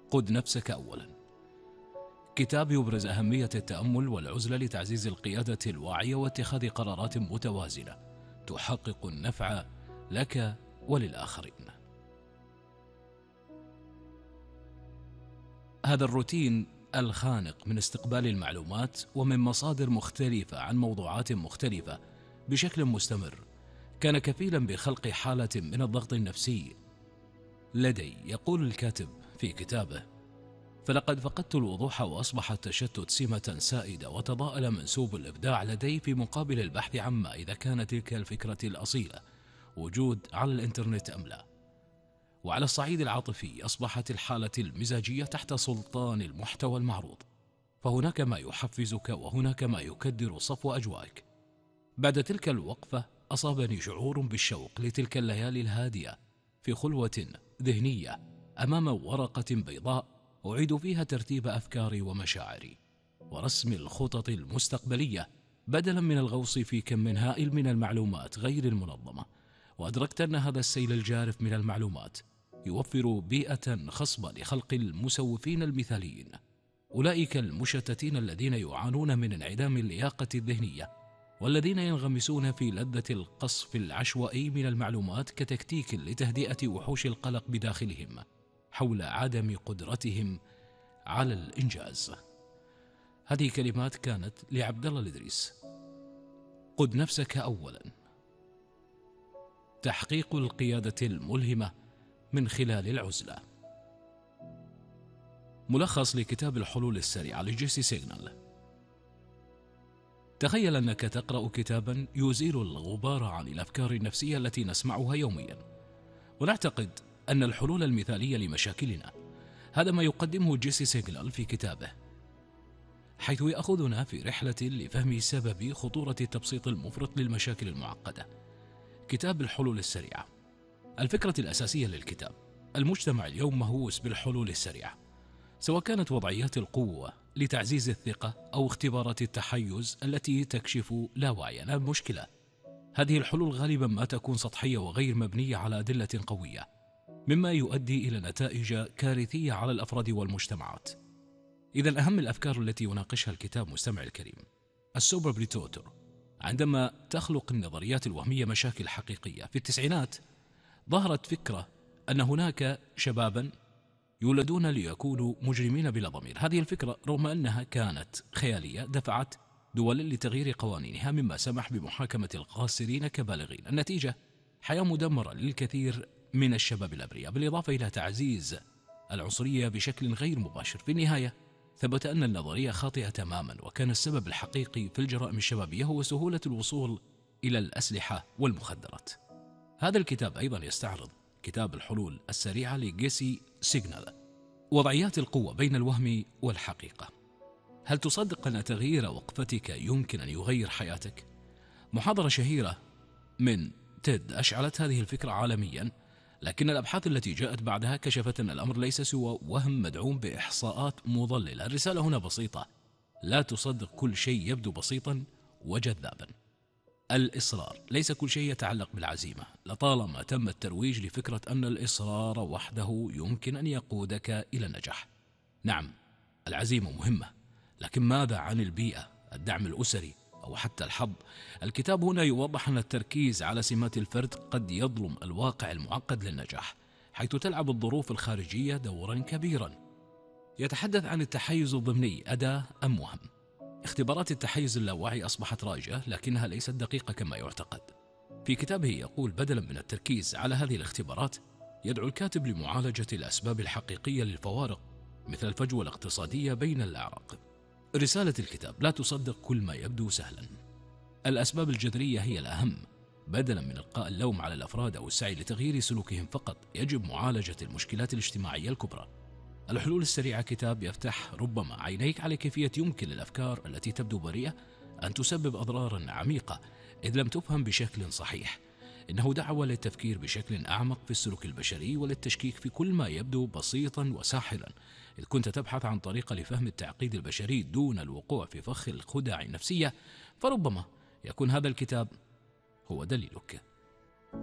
قد نفسك أولا. كتاب يبرز أهمية التأمل والعزلة لتعزيز القيادة الواعية واتخاذ قرارات متوازنة تحقق النفع لك وللآخرين. هذا الروتين الخانق من استقبال المعلومات ومن مصادر مختلفة عن موضوعات مختلفة بشكل مستمر كان كفيلا بخلق حالة من الضغط النفسي لدي. يقول الكاتب في كتابه: فلقد فقدت الوضوح وأصبح التشتت سمة سائدة، وتضاءل منسوب الإبداع لدي في مقابل البحث عما إذا كانت تلك الفكرة الأصيلة وجود على الإنترنت أم لا. وعلى الصعيد العاطفي أصبحت الحالة المزاجية تحت سلطان المحتوى المعروض، فهناك ما يحفزك وهناك ما يكدر صفو أجوائك. بعد تلك الوقفة أصابني شعور بالشوق لتلك الليالي الهادئة في خلوة ذهنية أمام ورقة بيضاء أعيد فيها ترتيب أفكاري ومشاعري ورسم الخطط المستقبلية بدلا من الغوص في كم من هائل من المعلومات غير المنظمة. وأدركت أن هذا السيل الجارف من المعلومات يوفر بيئة خصبة لخلق المسوفين المثاليين، أولئك المشتتين الذين يعانون من انعدام اللياقة الذهنية والذين ينغمسون في لذة القصف العشوائي من المعلومات كتكتيك لتهدئة وحوش القلق بداخلهم حول عدم قدرتهم على الإنجاز. هذه كلمات كانت لعبد الله الإدريس. قد نفسك أولا. تحقيق القيادة الملهمة من خلال العزلة. ملخص لكتاب الحلول السريعة لجيسي سيغنال. تخيل أنك تقرأ كتابا يزيل الغبار عن الأفكار النفسية التي نسمعها يوميا ونعتقد أن الحلول المثالية لمشاكلنا. هذا ما يقدمه جيسي سيغنال في كتابه، حيث يأخذنا في رحلة لفهم سبب خطورة التبسيط المفرط للمشاكل المعقدة. كتاب الحلول السريعة. الفكرة الأساسية للكتاب: المجتمع اليوم مهووس بالحلول السريعة، سواء كانت وضعيات القوة لتعزيز الثقة أو اختبارات التحيز التي تكشف لا وعينا المشكلة. هذه الحلول غالبا ما تكون سطحية وغير مبنية على أدلة قوية، مما يؤدي إلى نتائج كارثية على الأفراد والمجتمعات. إذا أهم الأفكار التي يناقشها الكتاب مستمع الكريم: السوبربريتوتر، عندما تخلق النظريات الوهمية مشاكل حقيقية. في التسعينات ظهرت فكرة أن هناك شبابا يولدون ليكونوا مجرمين بلا ضمير. هذه الفكرة رغم أنها كانت خيالية دفعت دولا لتغيير قوانينها، مما سمح بمحاكمة القاصرين كبالغين. النتيجة: حياة مدمرة للكثير من الشباب الأبرياء، بالإضافة إلى تعزيز العنصرية بشكل غير مباشر. في النهاية ثبت أن النظرية خاطئة تماما، وكان السبب الحقيقي في الجرائم الشبابية هو سهولة الوصول إلى الأسلحة والمخدرات. هذا الكتاب أيضا يستعرض كتاب الحلول السريعة لجيسي سيغنال، وضعيات القوة بين الوهم والحقيقة. هل تصدق أن تغيير وقفتك يمكن أن يغير حياتك؟ محاضرة شهيرة من تيد أشعلت هذه الفكرة عالميا، لكن الأبحاث التي جاءت بعدها كشفت أن الأمر ليس سوى وهم مدعوم بإحصاءات مضللة. الرسالة هنا بسيطة: لا تصدق كل شيء يبدو بسيطا وجذابا. الإصرار. ليس كل شيء يتعلق بالعزيمة، لطالما تم الترويج لفكرة أن الإصرار وحده يمكن أن يقودك إلى النجاح. نعم، العزيمة مهمة، لكن ماذا عن البيئة، الدعم الأسري أو حتى الحظ؟ الكتاب هنا يوضح أن التركيز على سمات الفرد قد يظلم الواقع المعقد للنجاح، حيث تلعب الظروف الخارجية دورا كبيرا. يتحدث عن التحيز الضمني، أداة أم وهم. اختبارات التحيز اللاواعي أصبحت رائجة، لكنها ليست دقيقة كما يعتقد. في كتابه يقول: بدلا من التركيز على هذه الاختبارات، يدعو الكاتب لمعالجة الأسباب الحقيقية للفوارق، مثل الفجوة الاقتصادية بين الأعراق. رسالة الكتاب: لا تصدق كل ما يبدو سهلا. الأسباب الجذرية هي الأهم. بدلا من إلقاء اللوم على الأفراد أو السعي لتغيير سلوكهم فقط، يجب معالجة المشكلات الاجتماعية الكبرى. الحلول السريعة كتاب يفتح ربما عينيك على كيفية يمكن للأفكار التي تبدو بريئة أن تسبب أضرارا عميقة إذ لم تفهم بشكل صحيح. إنه دعوة للتفكير بشكل أعمق في السلوك البشري وللتشكيك في كل ما يبدو بسيطا وساحرا. إذ كنت تبحث عن طريقة لفهم التعقيد البشري دون الوقوع في فخ الخدع النفسية، فربما يكون هذا الكتاب هو دليلك.